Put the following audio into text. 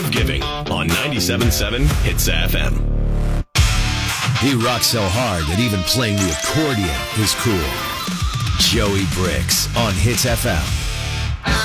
of Giving on 97.7 Hits FM. He rocks so hard that even playing the accordion is cool. Joey Bricks on Hits FM.